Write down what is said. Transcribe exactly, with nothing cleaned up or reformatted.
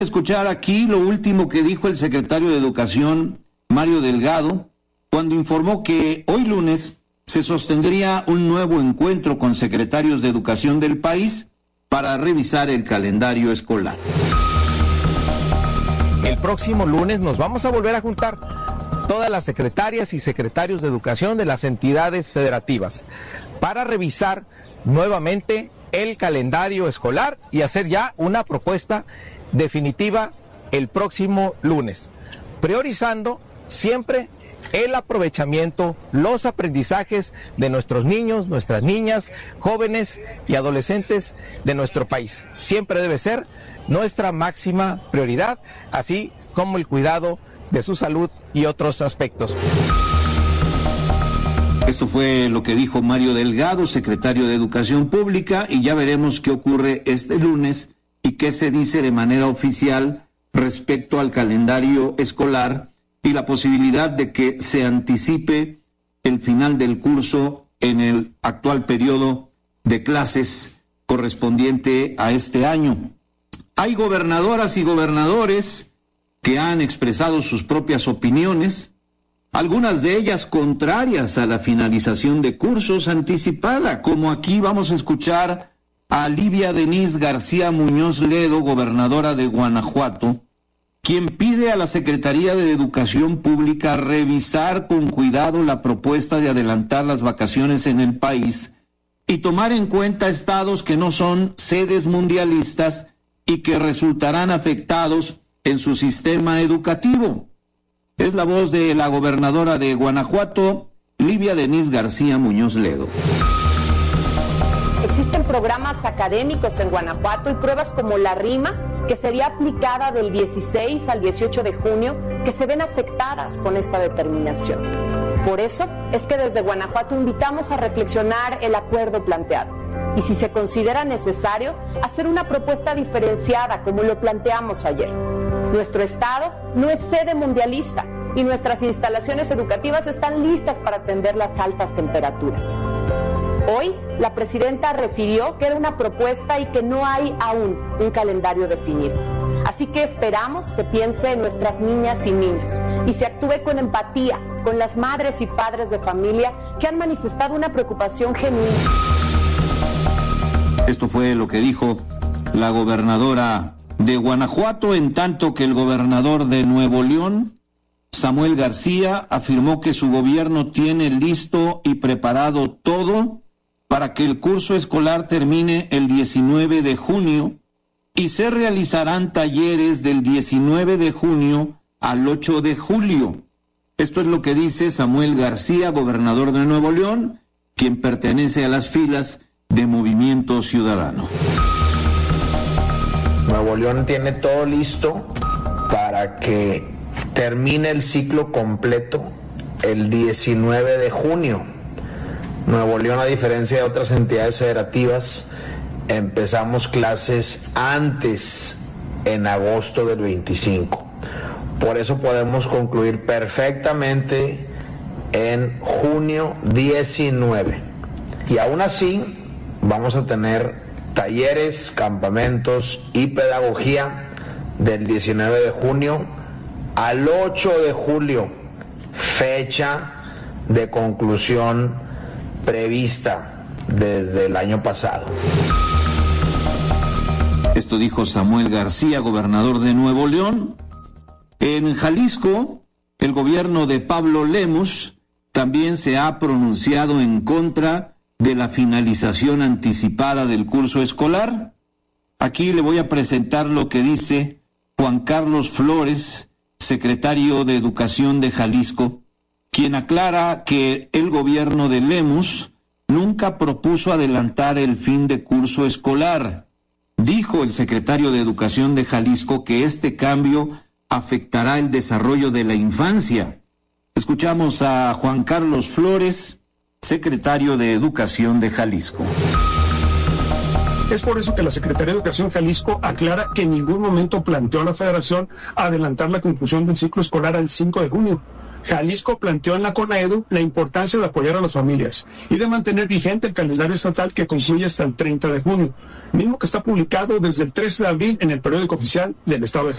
Escuchar aquí lo último que dijo el secretario de Educación, Mario Delgado, cuando informó que hoy lunes se sostendría un nuevo encuentro con secretarios de educación del país para revisar el calendario escolar. El próximo lunes nos vamos a volver a juntar todas las secretarias y secretarios de educación de las entidades federativas para revisar nuevamente el calendario escolar y hacer ya una propuesta definitiva el próximo lunes, priorizando siempre el aprovechamiento, los aprendizajes de nuestros niños, nuestras niñas, jóvenes y adolescentes de nuestro país. Siempre debe ser nuestra máxima prioridad, así como el cuidado de su salud y otros aspectos. Esto fue lo que dijo Mario Delgado, secretario de Educación Pública, y ya veremos qué ocurre este lunes y qué se dice de manera oficial respecto al calendario escolar y la posibilidad de que se anticipe el final del curso en el actual periodo de clases correspondiente a este año. Hay gobernadoras y gobernadores que han expresado sus propias opiniones, algunas de ellas contrarias a la finalización de cursos anticipada, como aquí vamos a escuchar a Livia Denise García Muñoz Ledo, gobernadora de Guanajuato, quien pide a la Secretaría de Educación Pública revisar con cuidado la propuesta de adelantar las vacaciones en el país y tomar en cuenta estados que no son sedes mundialistas y que resultarán afectados en su sistema educativo. Es la voz de la gobernadora de Guanajuato, Livia Denise García Muñoz Ledo. Existen programas académicos en Guanajuato y pruebas como la RIMA, que sería aplicada del dieciséis al dieciocho de junio, que se ven afectadas con esta determinación. Por eso es que desde Guanajuato invitamos a reflexionar el acuerdo planteado y, si se considera necesario, hacer una propuesta diferenciada como lo planteamos ayer. Nuestro estado no es sede mundialista y nuestras instalaciones educativas están listas para atender las altas temperaturas. Hoy, la presidenta refirió que era una propuesta y que no hay aún un calendario definido. Así que esperamos se piense en nuestras niñas y niños y se actúe con empatía con las madres y padres de familia que han manifestado una preocupación genuina. Esto fue lo que dijo la gobernadora de Guanajuato, en tanto que el gobernador de Nuevo León, Samuel García, afirmó que su gobierno tiene listo y preparado todo para que el curso escolar termine el diecinueve de junio y se realizarán talleres del diecinueve de junio al ocho de julio. Esto es lo que dice Samuel García, gobernador de Nuevo León, quien pertenece a las filas de Movimiento Ciudadano. Nuevo León tiene todo listo para que termine el ciclo completo el diecinueve de junio. Nuevo León, a diferencia de otras entidades federativas, empezamos clases antes, en agosto del veinticinco. Por eso podemos concluir perfectamente en junio diecinueve. Y aún así, vamos a tener talleres, campamentos y pedagogía del diecinueve de junio al ocho de julio, fecha de conclusión prevista desde el año pasado. Esto dijo Samuel García, gobernador de Nuevo León. En Jalisco, el gobierno de Pablo Lemus también se ha pronunciado en contra de la finalización anticipada del curso escolar. Aquí le voy a presentar lo que dice Juan Carlos Flores, secretario de Educación de Jalisco, quien aclara que el gobierno de Lemus nunca propuso adelantar el fin de curso escolar. Dijo el secretario de Educación de Jalisco que este cambio afectará el desarrollo de la infancia. Escuchamos a Juan Carlos Flores, secretario de Educación de Jalisco. Es por eso que la Secretaría de Educación Jalisco aclara que en ningún momento planteó a la Federación adelantar la conclusión del ciclo escolar al cinco de junio. Jalisco planteó en la CONAEDU la importancia de apoyar a las familias y de mantener vigente el calendario estatal que concluye hasta el treinta de junio, mismo que está publicado desde el trece de abril en el periódico oficial del Estado de Jalisco.